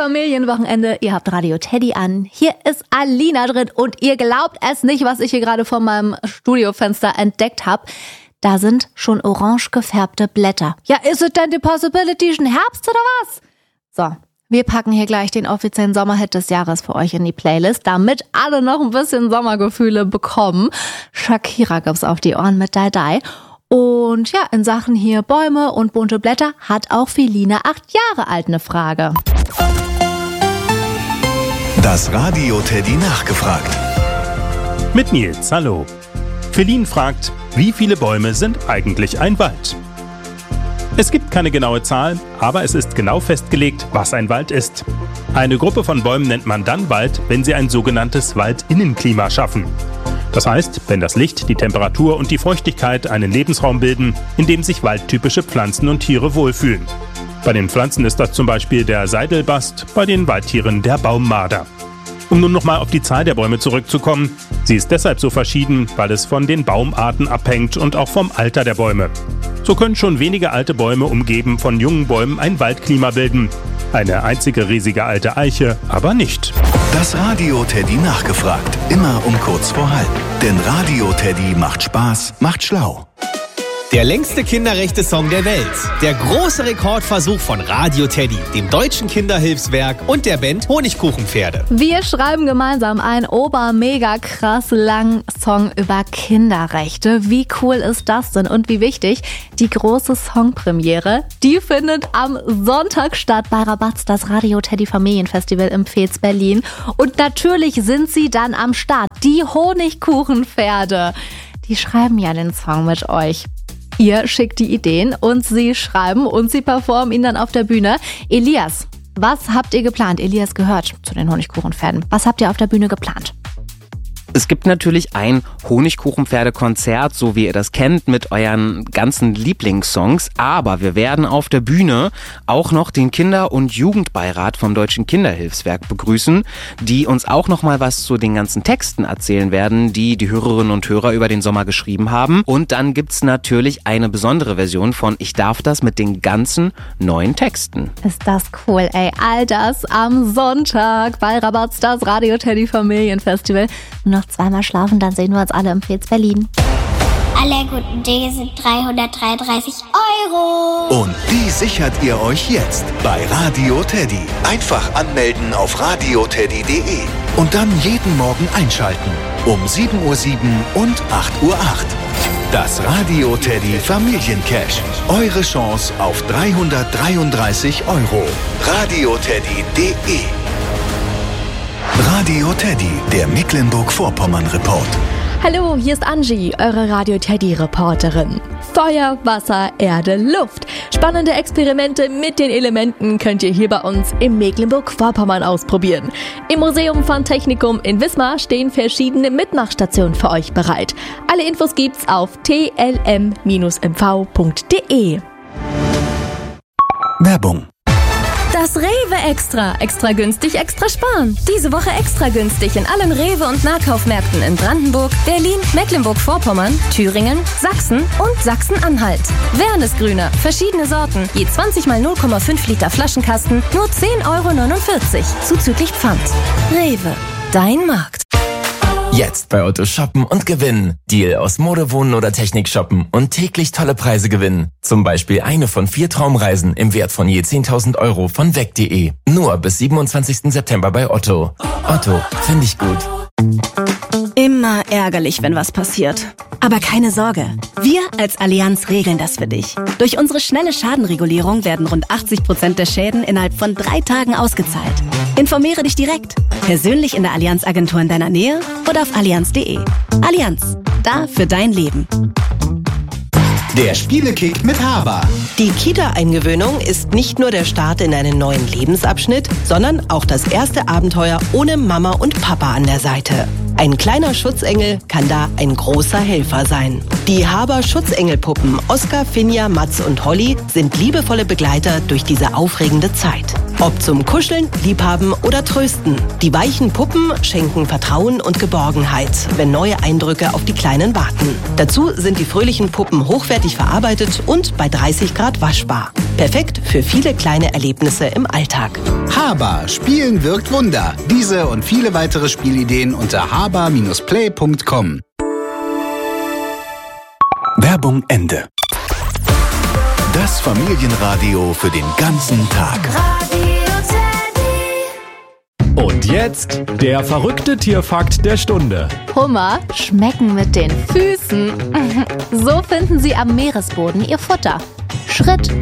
Familienwochenende. Ihr habt Radio Teddy an. Hier ist Alina drin und ihr glaubt es nicht, was ich hier gerade vor meinem Studiofenster entdeckt habe. Da sind schon orange gefärbte Blätter. Ja, ist es denn die Possibility schon Herbst oder was? So, wir packen hier gleich den offiziellen Sommerhit des Jahres für euch in die Playlist, damit alle noch ein bisschen Sommergefühle bekommen. Shakira gibt's auf die Ohren mit Die Die. Und ja, in Sachen hier Bäume und bunte Blätter hat auch Feline 8 Jahre alt eine Frage. Das Radio Teddy nachgefragt. Mit Nils, hallo. Feline fragt, wie viele Bäume sind eigentlich ein Wald? Es gibt keine genaue Zahl, aber es ist genau festgelegt, was ein Wald ist. Eine Gruppe von Bäumen nennt man dann Wald, wenn sie ein sogenanntes Waldinnenklima schaffen. Das heißt, wenn das Licht, die Temperatur und die Feuchtigkeit einen Lebensraum bilden, in dem sich waldtypische Pflanzen und Tiere wohlfühlen. Bei den Pflanzen ist das zum Beispiel der Seidelbast, bei den Waldtieren der Baummarder. Um nun nochmal auf die Zahl der Bäume zurückzukommen, sie ist deshalb so verschieden, weil es von den Baumarten abhängt und auch vom Alter der Bäume. So können schon wenige alte Bäume umgeben von jungen Bäumen ein Waldklima bilden. Eine einzige riesige alte Eiche aber nicht. Das Radio Teddy nachgefragt. Immer um kurz vor halb. Denn Radio Teddy macht Spaß, macht schlau. Der längste Kinderrechte-Song der Welt. Der große Rekordversuch von Radio Teddy, dem Deutschen Kinderhilfswerk und der Band Honigkuchenpferde. Wir schreiben gemeinsam einen mega krass langen Song über Kinderrechte. Wie cool ist das denn und wie wichtig? Die große Songpremiere, die findet am Sonntag statt bei Rabatz, das Radio Teddy Familienfestival im Veets Berlin. Und natürlich sind sie dann am Start, die Honigkuchenpferde. Die schreiben ja den Song mit euch. Ihr schickt die Ideen und sie schreiben und sie performen ihn dann auf der Bühne. Elias, was habt ihr geplant? Elias gehört zu den Honigkuchenpferden. Was habt ihr auf der Bühne geplant? Es gibt natürlich ein Honigkuchenpferde-Konzert, so wie ihr das kennt, mit euren ganzen Lieblingssongs. Aber wir werden auf der Bühne auch noch den Kinder- und Jugendbeirat vom Deutschen Kinderhilfswerk begrüßen, die uns auch noch mal was zu den ganzen Texten erzählen werden, die die Hörerinnen und Hörer über den Sommer geschrieben haben. Und dann gibt's natürlich eine besondere Version von Ich darf das mit den ganzen neuen Texten. Ist das cool, ey. All das am Sonntag bei Rabatz, das Radio Teddy Familienfestival. Noch zweimal schlafen, dann sehen wir uns alle im Veets Berlin. Alle guten Dinge sind 333 €. Und die sichert ihr euch jetzt bei Radio Teddy. Einfach anmelden auf radioteddy.de und dann jeden Morgen einschalten. Um 7:07 Uhr und 8:08 Uhr. Das Radio Teddy Familiencash. Eure Chance auf 333 €. radioteddy.de. Radio Teddy, der Mecklenburg-Vorpommern-Report. Hallo, hier ist Angie, eure Radio Teddy-Reporterin. Feuer, Wasser, Erde, Luft. Spannende Experimente mit den Elementen könnt ihr hier bei uns im Mecklenburg-Vorpommern ausprobieren. Im Museum von Technikum in Wismar stehen verschiedene Mitmachstationen für euch bereit. Alle Infos gibt's auf tlm-mv.de. Werbung. Das Rewe Extra. Extra günstig, extra sparen. Diese Woche extra günstig in allen Rewe- und Nahkaufmärkten in Brandenburg, Berlin, Mecklenburg-Vorpommern, Thüringen, Sachsen und Sachsen-Anhalt. Wernesgrüner, verschiedene Sorten, je 20 mal 0,5 Liter Flaschenkasten, nur 10,49 € zuzüglich Pfand. Rewe, dein Markt. Jetzt bei Otto shoppen und gewinnen. Deal aus Mode, Wohnen oder Technik shoppen und täglich tolle Preise gewinnen. Zum Beispiel eine von 4 Traumreisen im Wert von je 10.000 € von weg.de. Nur bis 27. September bei Otto. Otto, finde ich gut. Immer ärgerlich, wenn was passiert. Aber keine Sorge, wir als Allianz regeln das für dich. Durch unsere schnelle Schadenregulierung werden rund 80% der Schäden innerhalb von 3 Tagen ausgezahlt. Informiere dich direkt, persönlich in der Allianz-Agentur in deiner Nähe oder auf allianz.de. Allianz, da für dein Leben. Der Spielekick mit Haber. Die Kita-Eingewöhnung ist nicht nur der Start in einen neuen Lebensabschnitt, sondern auch das erste Abenteuer ohne Mama und Papa an der Seite. Ein kleiner Schutzengel kann da ein großer Helfer sein. Die Haber Schutzengelpuppen Oskar, Finja, Mats und Holly sind liebevolle Begleiter durch diese aufregende Zeit. Ob zum Kuscheln, Liebhaben oder Trösten. Die weichen Puppen schenken Vertrauen und Geborgenheit, wenn neue Eindrücke auf die Kleinen warten. Dazu sind die fröhlichen Puppen hochwertig verarbeitet und bei 30 Grad waschbar. Perfekt für viele kleine Erlebnisse im Alltag. Haber, Spielen wirkt Wunder. Diese und viele weitere Spielideen unter haber-play.com. Werbung Ende. Das Familienradio für den ganzen Tag. Und jetzt der verrückte Tierfakt der Stunde. Hummer schmecken mit den Füßen. So finden sie am Meeresboden ihr Futter. Schritt